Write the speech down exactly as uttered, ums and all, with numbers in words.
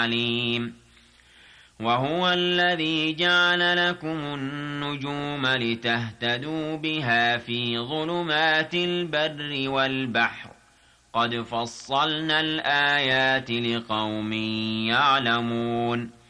عليم وهو الذي جعل لكم النجوم لتهتدوا بها في ظلمات البر والبحر قد فصلنا الآيات لقوم يعلمون